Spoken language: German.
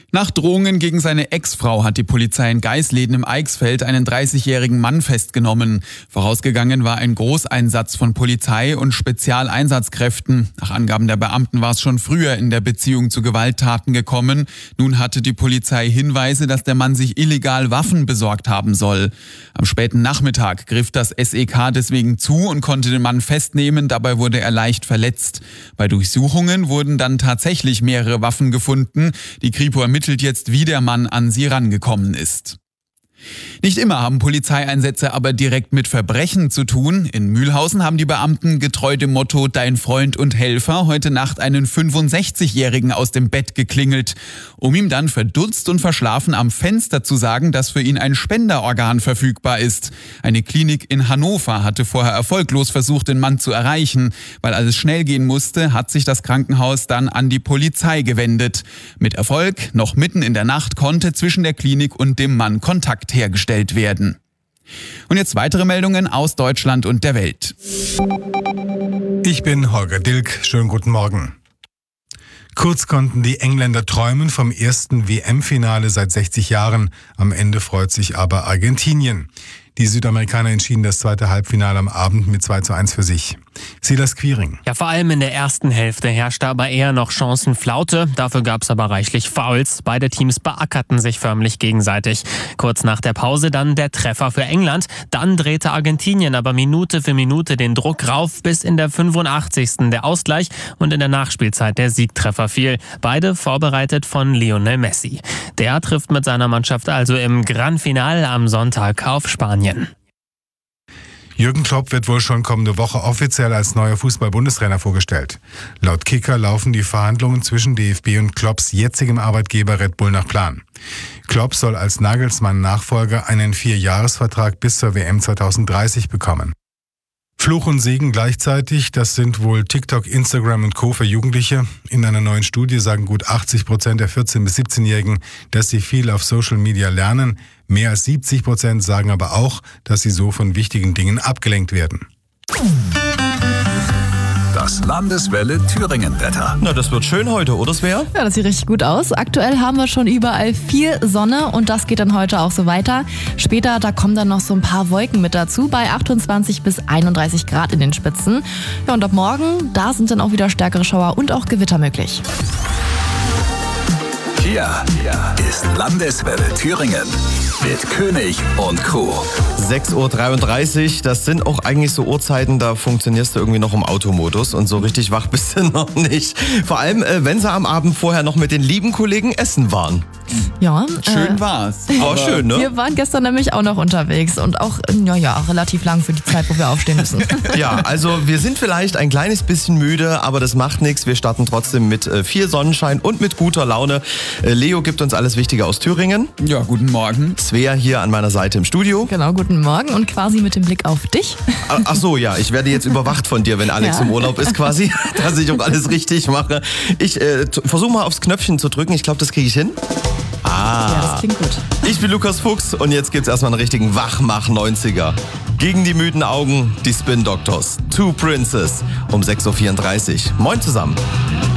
Nach Drohungen gegen seine Ex-Frau hat die Polizei in Geisleden im Eichsfeld einen 30-jährigen Mann festgenommen. Vorausgegangen war ein Großeinsatz von Polizei und Spezialeinsatzkräften. Nach Angaben der Beamten war es schon früher in der Beziehung zu Gewalttaten gekommen. Nun hatte die Polizei Hinweise, dass der Mann sich illegal Waffen besorgt haben soll. Am späten Nachmittag griff das SEK deswegen zu und konnte den Mann festnehmen. Dabei wurde er leicht verletzt. Bei Durchsuchungen wurden dann tatsächlich mehrere Waffen gefunden. Die Kripo ermittelt jetzt, wie der Mann an sie rangekommen ist. Nicht immer haben Polizeieinsätze aber direkt mit Verbrechen zu tun. In Mühlhausen haben die Beamten getreu dem Motto Dein Freund und Helfer heute Nacht einen 65-Jährigen aus dem Bett geklingelt, um ihm dann verdutzt und verschlafen am Fenster zu sagen, dass für ihn ein Spenderorgan verfügbar ist. Eine Klinik in Hannover hatte vorher erfolglos versucht, den Mann zu erreichen. Weil alles schnell gehen musste, hat sich das Krankenhaus dann an die Polizei gewendet. Mit Erfolg, noch mitten in der Nacht konnte zwischen der Klinik und dem Mann Kontakt hergestellt werden. Und jetzt weitere Meldungen aus Deutschland und der Welt. Ich bin Holger Dilk. Schönen guten Morgen. Kurz konnten die Engländer träumen vom ersten WM-Finale seit 60 Jahren. Am Ende freut sich aber Argentinien. Die Südamerikaner entschieden das zweite Halbfinale am Abend mit 2:1 für sich. Silas Quiring. Ja, vor allem in der ersten Hälfte herrschte aber eher noch Chancenflaute. Dafür gab es aber reichlich Fouls. Beide Teams beackerten sich förmlich gegenseitig. Kurz nach der Pause dann der Treffer für England. Dann drehte Argentinien aber Minute für Minute den Druck rauf, bis in der 85. der Ausgleich und in der Nachspielzeit der Siegtreffer fiel. Beide vorbereitet von Lionel Messi. Der trifft mit seiner Mannschaft also im Gran Finale am Sonntag auf Spanien. Jürgen Klopp wird wohl schon kommende Woche offiziell als neuer Fußball-Bundestrainer vorgestellt. Laut Kicker laufen die Verhandlungen zwischen DFB und Klopps jetzigem Arbeitgeber Red Bull nach Plan. Klopp soll als Nagelsmann-Nachfolger einen 4-Jahres-Vertrag bis zur WM 2030 bekommen. Fluch und Segen gleichzeitig, das sind wohl TikTok, Instagram und Co. für Jugendliche. In einer neuen Studie sagen gut 80% der 14- bis 17-Jährigen, dass sie viel auf Social Media lernen. Mehr als 70% sagen aber auch, dass sie so von wichtigen Dingen abgelenkt werden. Das Landeswelle Thüringen-Wetter. Na, das wird schön heute, oder Svea? Ja, das sieht richtig gut aus. Aktuell haben wir schon überall viel Sonne und das geht dann heute auch so weiter. Später, da kommen dann noch so ein paar Wolken mit dazu, bei 28 bis 31 Grad in den Spitzen. Ja, und ab morgen, da sind dann auch wieder stärkere Schauer und auch Gewitter möglich. Hier ist Landeswelle Thüringen mit König und Crew. 6:33 Uhr, das sind auch eigentlich so Uhrzeiten, da funktionierst du irgendwie noch im Automodus und so richtig wach bist du noch nicht. Vor allem, wenn sie am Abend vorher noch mit den lieben Kollegen essen waren. Ja, Schön war's. War schön, ne? Wir waren gestern nämlich auch noch unterwegs und auch, relativ lang für die Zeit, wo wir aufstehen müssen. Ja, also wir sind vielleicht ein kleines bisschen müde, aber das macht nichts. Wir starten trotzdem mit viel Sonnenschein und mit guter Laune. Leo gibt uns alles Wichtige aus Thüringen. Ja, guten Morgen. Svea hier an meiner Seite im Studio. Genau, guten Morgen und quasi mit dem Blick auf dich. Ach so, ja, ich werde jetzt überwacht von dir, wenn Alex im Urlaub ist quasi, dass ich auch alles richtig mache. Ich versuche mal aufs Knöpfchen zu drücken, ich glaube, das kriege ich hin. Ja, das klingt gut. Ich bin Lukas Fuchs und jetzt gibt's erstmal einen richtigen Wachmach-90er. Gegen die müden Augen, die Spin Doctors. Two Princes um 6:34 Uhr. Moin zusammen.